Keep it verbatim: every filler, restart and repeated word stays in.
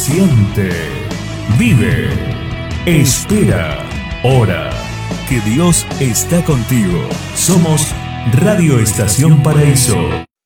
Siente, vive, espera, ora, que Dios está contigo. Somos Radio Estación Paraíso.